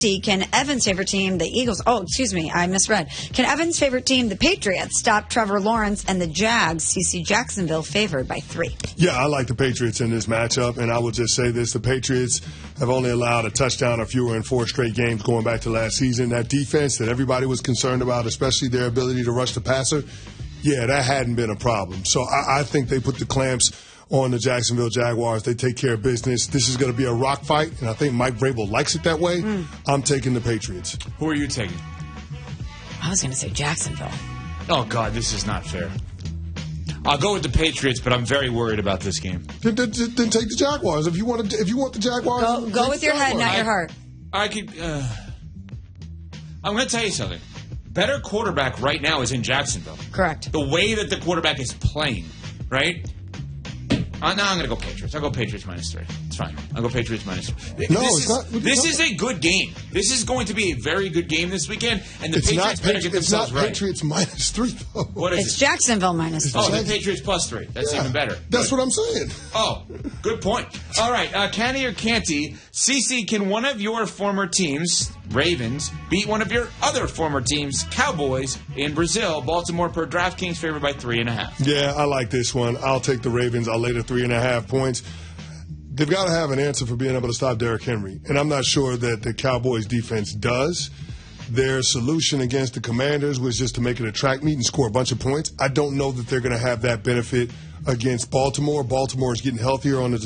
Can Evan's favorite team, the Eagles, I misread. Can Evan's favorite team, the Patriots, stop Trevor Lawrence and the Jags? CC Jacksonville favored by 3. Yeah, I like the Patriots in this matchup, and I will just say this. The Patriots have only allowed a touchdown or fewer in 4 straight games going back to last season. That defense that everybody was concerned about, especially their ability to rush the passer, yeah, that hadn't been a problem. So I think they put the clamps on the Jacksonville Jaguars. They take care of business. This is going to be a rock fight, and I think Mike Vrabel likes it that way. I'm taking the Patriots. Who are you taking? I was going to say Jacksonville. Oh, God, this is not fair. I'll go with the Patriots, but I'm very worried about this game. Then take the Jaguars. If you want the Jaguars, go with your head, not your heart. I'm going to tell you something. Better quarterback right now is in Jacksonville. Correct. The way that the quarterback is playing, right? No, I'm going to go Patriots. I'll go Patriots -3. It's fine. I'll go Patriots -3. No, it's not. This is a good game. This is going to be a very good game this weekend, and the Patriots better get themselves right. It's not Patriots -3, though. What is It's Jacksonville -3. Oh, the Patriots +3. That's even better. That's what I'm saying. Oh, good point. All right, Canty or Canty, CC, can one of your former teams, Ravens, beat one of your other former teams, Cowboys, in Brazil? Baltimore per DraftKings favored by 3.5. Yeah, I like this one. I'll take the Ravens. I'll lay the 3.5 points. They've got to have an answer for being able to stop Derrick Henry, and I'm not sure that the Cowboys defense does. Their solution against the Commanders was just to make it a track meet and score a bunch of points. I don't know that they're going to have that benefit against Baltimore. Baltimore is getting healthier on the